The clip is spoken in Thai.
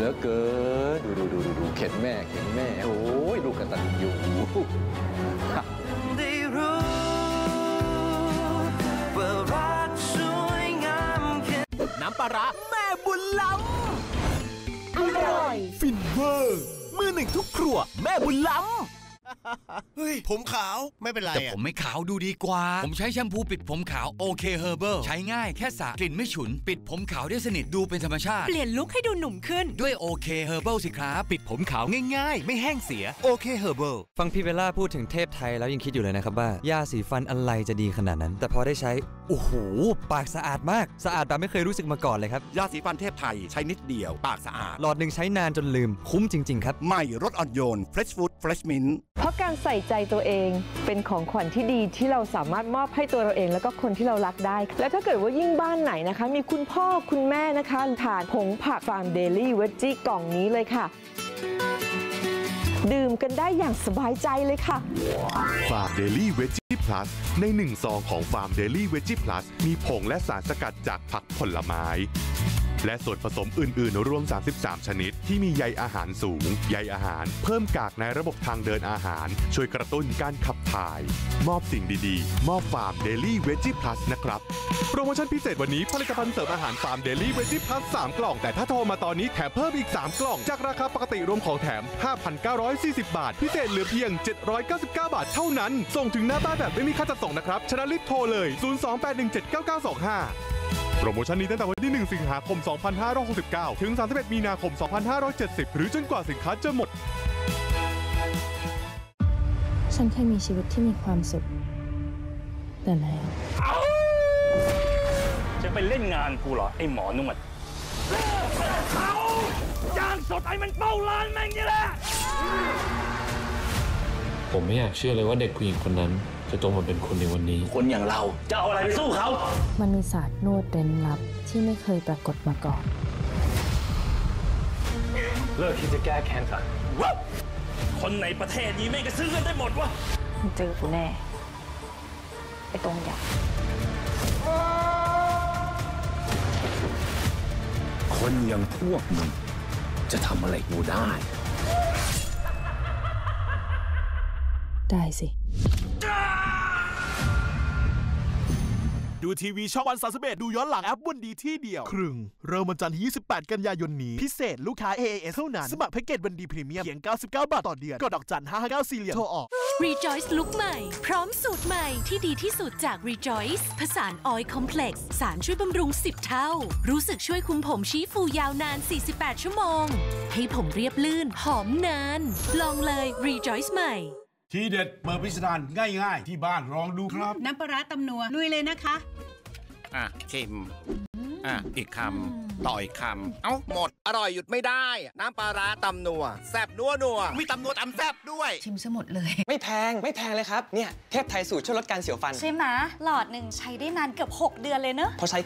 เหลือเกินดูเข็นแม่โอ้ยลูกกตัญญูได้รู้ว่ารักสวยงามแค่น้ำปลาร้าแม่บุญล้ำอร่อยฟินเวอร์มือหนึ่งทุกครัวแม่บุญล้ำเฮ้ยผมขาวไม่เป็นไรแต่ผมไม่ขาวดูดีกว่าผมใช้แชมพูปิดผมขาวโอเคเฮอร์เบิลใช้ง่ายแค่สระกลิ่นไม่ฉุนปิดผมขาวได้สนิทดูเป็นธรรมชาติเปลี่ยนลุคให้ดูหนุ่มขึ้นด้วยโอเคเฮอร์เบิลสิครับปิดผมขาวง่ายๆไม่แห้งเสียโอเคเฮอร์เบิลฟังพี่เบลล่าพูดถึงเทพไทยแล้วยังคิดอยู่เลยนะครับว่ายาสีฟันอะไรจะดีขนาดนั้นแต่พอได้ใช้โอ้โหปากสะอาดมากสะอาดแบบไม่เคยรู้สึกมาก่อนเลยครับยาสีฟันเทพไทยใช้นิดเดียวปากสะอาดหลอดหนึ่งใช้นานจนลืมคุ้มจริงๆครับใหม่รสอ่อนโยน Fresh Food Fresh Mint เพราะการใส่ใจตัวเองเป็นของขวัญที่ดีที่เราสามารถมอบให้ตัวเราเองแล้วก็คนที่เรารักได้และถ้าเกิดว่ายิ่งบ้านไหนนะคะมีคุณพ่อคุณแม่นะคะทานผงผักฟาร์มเดลี่เวจจี้กล่องนี้เลยค่ะดื่มกันได้อย่างสบายใจเลยค่ะฟาร์มเดลี่เวจจี้พลัสใน1ซองของฟาร์มเดลี่เวจจี้พลัสมีผงและสารสกัดจากผักผลไม้และส่วนผสมอื่นๆรวม33ชนิดที่มีใยอาหารสูงใยอาหารเพิ่มกากในระบบทางเดินอาหารช่วยกระตุ้นการขับถ่ายมอบสิ่งดีๆมอบฟาร์มเดลี่เวจจี้พลัสนะครับโปรโมชั่นพิเศษวันนี้ผลิตภัณฑ์เสริมอาหารฟาร์มเดลี่เวจจี้พลัส3กล่องแต่ถ้าโทรมาตอนนี้แถมเพิ่มอีก3กล่องจากราคาปกติรวมของแถม 5,940 บาทพิเศษเหลือเพียง799 บาทเท่านั้นส่งถึงหน้าบ้านแบบไม่มีค่าจัดส่งนะครับฉะนั้นรีบโทรเลย028179925โปรโมชั่นนี้ตั้งแต่วันที่1สิงหาคม2569ถึง31มีนาคม2570หรือจนกว่าสินค้าจะหมดฉันเคยมีชีวิตที่มีความสุขแต่แล้วจะไปเล่นงานกูเหรอไอ้หมอนวดเขาจ้างสดไอ้มันเป้าล้านแม่งนี่แหละผมไม่อยากเชื่อเลยว่าเด็กผู้หญิงคนนั้นจะโตมาเป็นคนในวันนี้คนอย่างเราจะเอาอะไรไปสู้เขามันมีศาสตร์นวดเร้นลับที่ไม่เคยปรากฏมาก่อนเลิกที่จะแก้แค้นซะคนในประเทศนี้แม่งก็ซื้อกันได้หมดวะเจอกูแน่ไอ้ตรงอยากคนอย่างพวกมึงจะทำอะไรกูได้ได้สิดูทีวีช่องวัน31ดูย้อนหลังแอปวันดีที่เดียวครึ่งเริ่มวันจันทร์ที่28กันยายนนี้พิเศษลูกค้า AAS เท่านั้นสมัครแพ็กเกจวันดีพรีเมียมเพียง99 บาทต่อเดือนกดดอกจัน559 4เหลี่ยมโทรออก Rejoice ลุคใหม่พร้อมสูตรใหม่ที่ดีที่สุดจาก Rejoice ผสานออยล์คอมเพล็กซ์สารช่วยบำรุง10เท่ารู้สึกช่วยคุมผมชี้ฟูยาวนาน48ชั่วโมงให้ผมเรียบลื่นหอมนานลองเลย Rejoice ใหม่ทีเด็ดเปิดพิสดารง่ายๆที่บ้านลองดูครับน้ำปลาร้าตำนัวลุยเลยนะคะชิมอีกคำต่ออีกคำเอ้าหมดอร่อยหยุดไม่ได้น้ำปลาร้าตำนัวแซ่บนัวมีตำนัวตำแซ่บด้วยชิมซะหมดเลยไม่แพงเลยครับเนี่ยเทพไทยสูตรช่วยลดการเสียวฟันใช่ไหมหลอดหนึ่งใช้ได้นานเกือบ6 เดือนเลยเนอะเพราะใช้